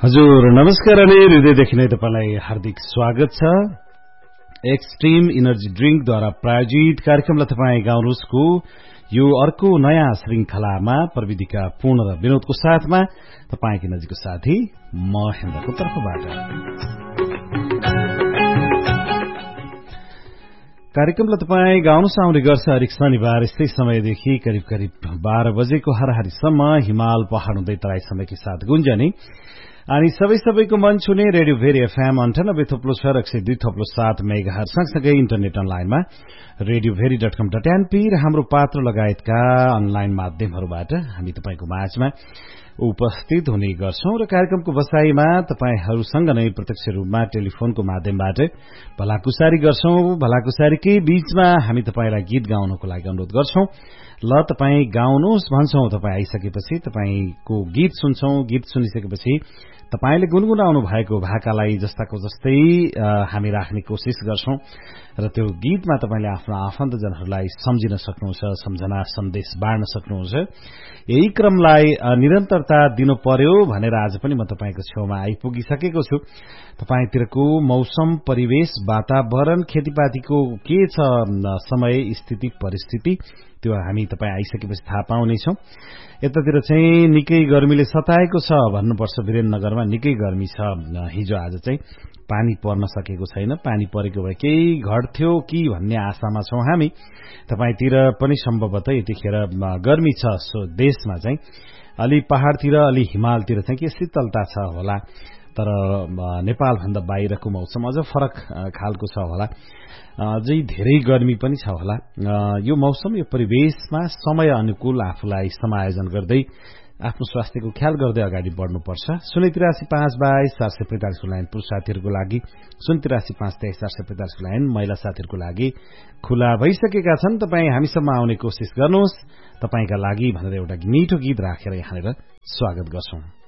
हजुर नमस्कार अनि हृदयदेखि नै तपाईलाई हार्दिक स्वागत छ। एक्सट्रीम इनर्जी ड्रिंकद्वारा प्रायोजित कार्यक्रमलाई तपाईँ गाउँरुसको यो अर्को नयाँ श्रृंखलामा प्रविधिका पूर्ण र विनोदको साथमा तपाईँको नजिकको साथी महेन्द्रको तर्फबाट कार्यक्रमलाई तपाईँ गाउनुस आउने गर्छ। हरेक शनिबार यस्तै समयदेखि करिब करिब 12 बजेको हराहारीसम्म हिमाल पहाड़ हुँदै तराईसम्मकै साथ गुन्जने अनि सबैको मन छुने रेडियो भेरी एफएम 98.6 मेगाहर्ज सँगसँगै इन्टरनेट अनलाइनमा radioveri.com.np र हाम्रो पात्र लगायतका अनलाइन माध्यमहरूबाट हामी तपाईको माझमा उपस्थित हुने गर्छौं र कार्यक्रमको बसाईमा तपाईहरूसँग नै प्रत्यक्ष रूपमा टेलिफोनको माध्यमबाट भलाकुसारी गर्छौं। भलाकुसारीकै बीचमा हामी तपाईलाई गीत गाउनको लागि अनुरोध गर्छौं। ल तपाई गाउनुहोस् भन्छौं। तपाई आइसकेपछि तपाईको गीत सुन्छौं। गीत सुनिसकेपछि तपाईले गुनगुनाउनु भएको भाकालाई जस्ताको जस्तै हामी राख्ने कोशिश गर्छौं र त्यो गीतमा तपाईले आफ्नो आफन्तजनहरूलाई सम्झिन सक्नुहुन्छ, सम्झना सन्देश बाँड्न सक्नुहुन्छ। यही क्रमलाई निरन्तरता दिनु पर्यो भनेर आज पनि म तपाईको छेउमा आइपुगिसकेको छु। तपाईतिरको मौसम, परिवेश, वातावरण, खेतीपातीको के छ समय, स्थिति, परिस्थिति त्यो हामी तपाई आइसकेपछि थाहा पाउनेछौं। यतातिर चाहिँ निकै गर्मीले सताएको छ भन्नुपर्छ। वीरेन्द्रनगरमा निकै गर्मी छ। हिजो आज चाहिँ पानी पर्न सकेको छैन। पानी परेको भए केही घट्थ्यो कि भन्ने आशामा छौं हामी। तपाईतिर पनि सम्भवतः यतिखेर गर्मी छ। सो देशमा चाहिँ अलि पहाड़तिर अलि हिमालतिर चाहिँ के शीतलता छ होला, तर नेपाल भन्दा बाहिरको मौसम अझ फरक खालको छ होला। अझै धेरै गर्मी पनि छ होला। यो मौसम, यो परिवेशमा समय अनुकूल आफूलाई समायोजन गर्दै आफ्नो स्वास्थ्यको ख्याल गर्दै अगाडि बढ्नुपर्छ। 08352 लाइन पुरुष साथीहरूको लागि, 08352 लाइन महिला साथीहरूको लागि खुला भइसकेका छन्। तपाई हामीसम्म आउने कोशिश गर्नुहोस्। तपाईका लागि भनेर एउटा मिठो गीत राखेर यहाँनिर स्वागत गर्छौं।